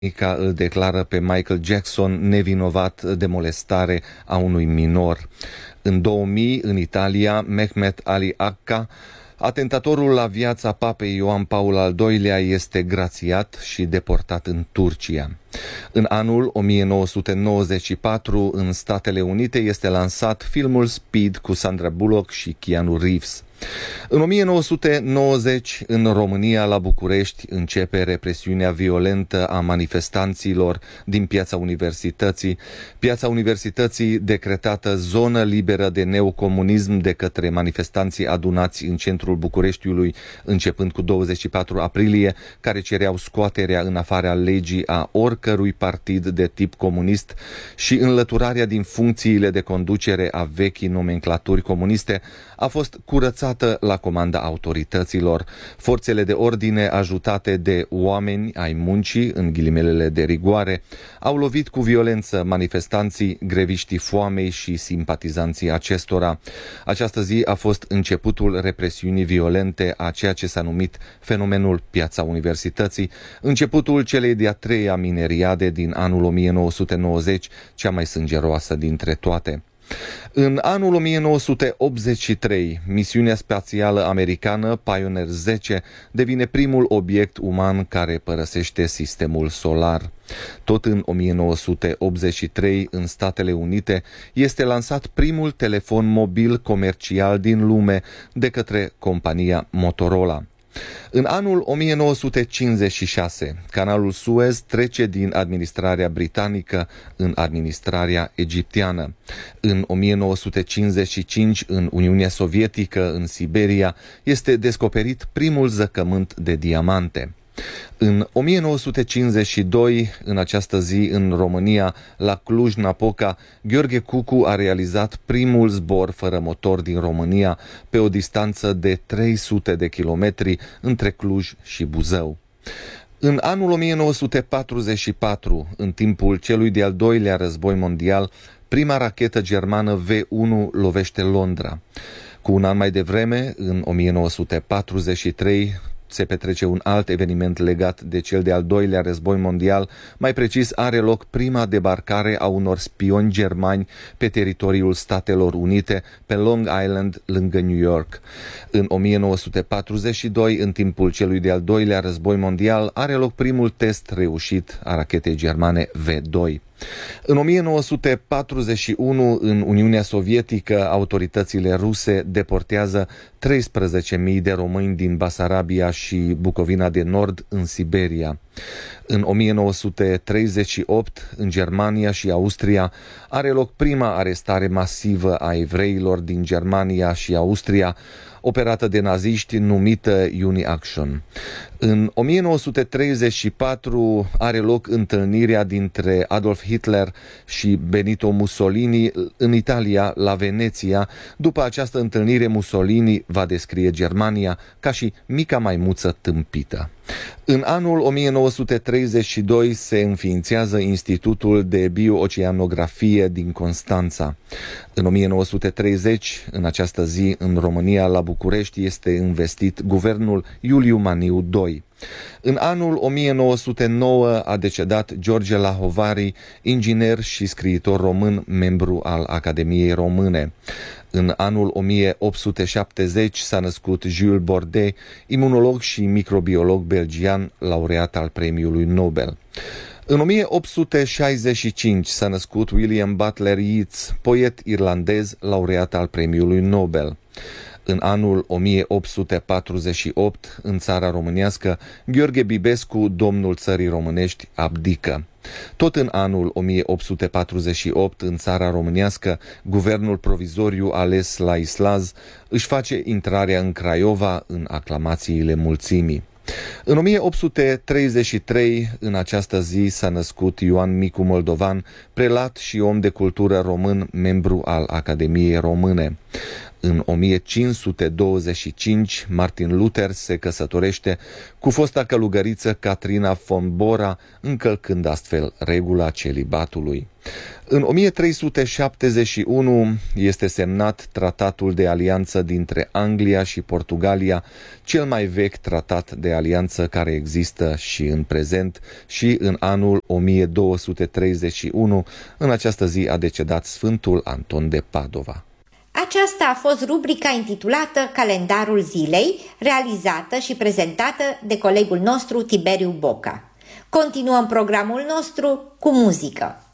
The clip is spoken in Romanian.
îl declară pe Michael Jackson nevinovat de molestare a unui minor. În 2000, în Italia, Mehmet Ali Akka, atentatorul la viața papei Ioan Paul al II-lea, este grațiat și deportat în Turcia. În anul 1994, în Statele Unite, este lansat filmul Speed cu Sandra Bullock și Keanu Reeves. În 1990, în România, la București, începe represiunea violentă a manifestanților din Piața Universității. Piața Universității, decretată zonă liberă de neocomunism de către manifestanții adunați în centrul Bucureștiului, începând cu 24 aprilie, care cereau scoaterea în afara legii a oricărui partid de tip comunist și înlăturarea din funcțiile de conducere a vechii nomenclaturi comuniste, a fost curățată la comanda autorităților. Forțele de ordine, ajutate de oameni ai muncii, în ghilimelele de rigoare, au lovit cu violență manifestanții, greviștii foamei și simpatizanții acestora. Această zi a fost începutul represiunii violente a ceea ce s-a numit fenomenul Piața Universității, începutul celei de-a treia mineriade din anul 1990, cea mai sângeroasă dintre toate. În anul 1983, misiunea spațială americană Pioneer 10 devine primul obiect uman care părăsește sistemul solar. Tot în 1983, în Statele Unite, este lansat primul telefon mobil comercial din lume de către compania Motorola. În anul 1956, canalul Suez trece din administrarea britanică în administrarea egipteană. În 1955, în Uniunea Sovietică, în Siberia, este descoperit primul zăcământ de diamante. În 1952, în această zi, în România, la Cluj-Napoca, Gheorghe Cucu a realizat primul zbor fără motor din România pe o distanță de 300 de kilometri între Cluj și Buzău. În anul 1944, în timpul celui de-al doilea război mondial, prima rachetă germană V1 lovește Londra. Cu un an mai devreme, în 1943, se petrece un alt eveniment legat de cel de-al doilea război mondial, mai precis are loc prima debarcare a unor spioni germani pe teritoriul Statelor Unite, pe Long Island, lângă New York. În 1942, în timpul celui de-al doilea război mondial, are loc primul test reușit a rachetei germane V2. În 1941, în Uniunea Sovietică, autoritățile ruse deportează 13.000 de români din Basarabia și Bucovina de Nord în Siberia. În 1938, în Germania și Austria, are loc prima arestare masivă a evreilor din Germania și Austria, operată de naziști, numită Uni-Action. În 1934 are loc întâlnirea dintre Adolf Hitler și Benito Mussolini în Italia, la Veneția. După această întâlnire, Mussolini va descrie Germania ca și mica maimuță tâmpită. În anul 1932 se înființează Institutul de Biooceanografie din Constanța. În 1930, în această zi, în România, la București, este investit guvernul Iuliu Maniu II. În anul 1909 a decedat George Lahovari, inginer și scriitor român, membru al Academiei Române. În anul 1870 s-a născut Jules Bordet, imunolog și microbiolog belgian, laureat al Premiului Nobel. În 1865 s-a născut William Butler Yeats, poet irlandez, laureat al Premiului Nobel. În anul 1848, în țara românească, Gheorghe Bibescu, domnul țării românești, abdică. Tot în anul 1848, în țara românească, guvernul provizoriu ales la Islaz își face intrarea în Craiova în aclamațiile mulțimii. În 1833, în această zi, s-a născut Ioan Micu Moldovan, prelat și om de cultură român, membru al Academiei Române. În 1525, Martin Luther se căsătorește cu fosta călugăriță Catrina von Bora, încălcând astfel regula celibatului. În 1371 este semnat tratatul de alianță dintre Anglia și Portugalia, cel mai vechi tratat de alianță care există și în prezent, și în anul 1231, în această zi a decedat Sfântul Anton de Padova. Aceasta a fost rubrica intitulată Calendarul zilei, realizată și prezentată de colegul nostru Tiberiu Boca. Continuăm programul nostru cu muzică.